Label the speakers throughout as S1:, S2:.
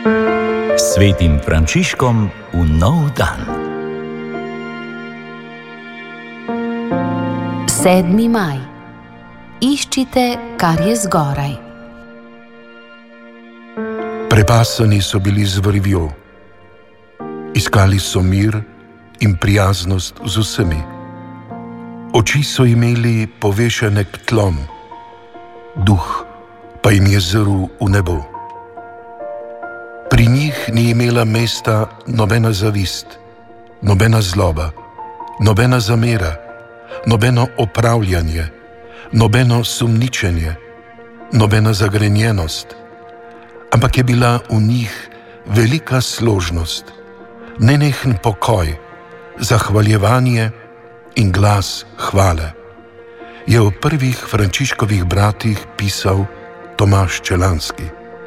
S1: Svetim Frančiškom v nov dan.
S2: 7. maj. Iščite, kar je zgoraj.
S3: Prepasani so bili z vrvjo. Iskali so mir in prijaznost z vsemi. Oči so imeli povešene k tlom, duh pa jim je zrl v nebo. Pri njih ni imela mesta nobena zavist, nobena zloba, nobena zamera, nobeno opravljanje, nobeno sumničenje, nobena zagrenjenost, ampak je bila v njih velika složnost, nenehen pokoj, zahvaljevanje in glas hvale, je o prvih Frančiškovih bratih pisal Tomaž Čelanski.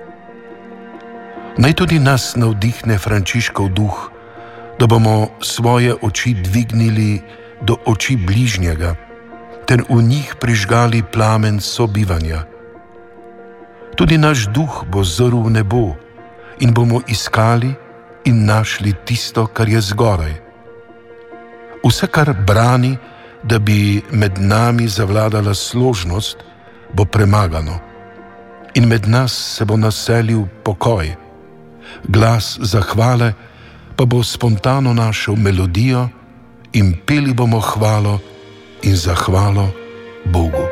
S3: Naj tudi nas navdihne Frančiškov duh, da bomo svoje oči dvignili do oči bližnjega, ter v njih prižgali plamen sobivanja. Tudi naš duh bo zrl v nebo in bomo iskali in našli tisto, kar je zgoraj. Vse, kar brani, da bi med nami zavladala složnost, bo premagano in med nas se bo naselil pokoj. Glas zahvale pa bo spontano našel melodijo in peli bomo hvalo in zahvalo Bogu.